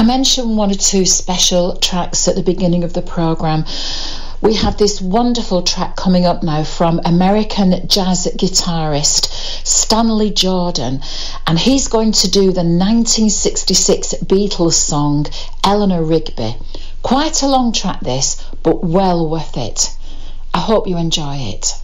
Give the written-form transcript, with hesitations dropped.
I mentioned one or two special tracks at the beginning of the programme. We have this wonderful track coming up now from American jazz guitarist Stanley Jordan, and he's going to do the 1966 Beatles song Eleanor Rigby. Quite a long track this, but well worth it. I hope you enjoy it.